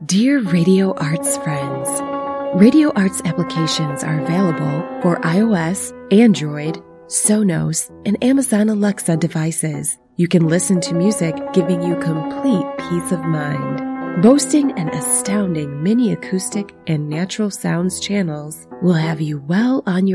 Dear Radio Arts friends, Radio Arts applications are available for iOS, Android, Sonos, and Amazon Alexa devices. You can listen to music giving you complete peace of mind. Boasting an astounding mini acoustic and natural sounds channels will have you well on your